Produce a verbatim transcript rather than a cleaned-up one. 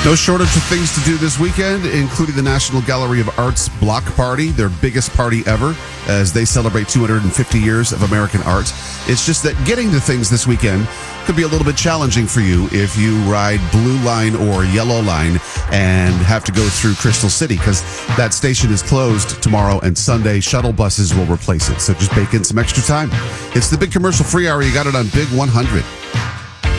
No shortage of things to do this weekend, including the National Gallery of Art's Block Party, their biggest party ever, as they celebrate two hundred fifty years of American art. It's just that getting to things this weekend could be a little bit challenging for you if you ride Blue Line or Yellow Line and have to go through Crystal City, because that station is closed tomorrow and Sunday. Shuttle buses will replace it, so just bake in some extra time. It's the Big Commercial Free Hour. You got it on Big one hundred.